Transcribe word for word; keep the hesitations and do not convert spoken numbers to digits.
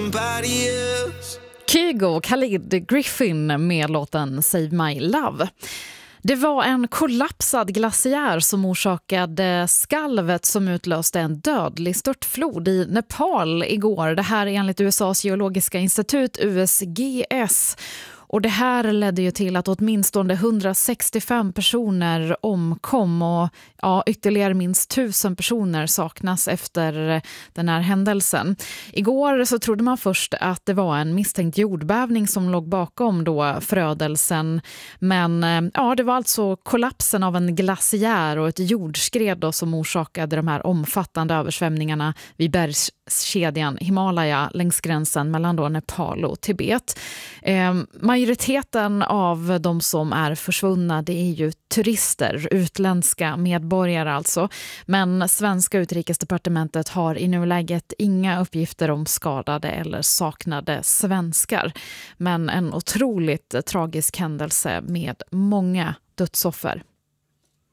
somebody else. Kygo Khalid Griffin med låten Save My Love. Det var en kollapsad glaciär som orsakade skalvet som utlöste en dödlig störtflod i Nepal igår. Det här är enligt U S A:s geologiska institut U S G S. Och det här ledde ju till att åtminstone hundrasextiofem personer omkom och ja, ytterligare minst tusen personer saknas efter den här händelsen. Igår så trodde man först att det var en misstänkt jordbävning som låg bakom då förödelsen. Men ja, det var alltså kollapsen av en glaciär och ett jordskred då som orsakade de här omfattande översvämningarna vid bergskedjan Himalaya längs gränsen mellan då Nepal och Tibet. Eh, Majoriteten av de som är försvunna, det är ju turister, utländska medborgare alltså. Men svenska utrikesdepartementet har i nuläget inga uppgifter om skadade eller saknade svenskar. Men en otroligt tragisk händelse med många dödsoffer.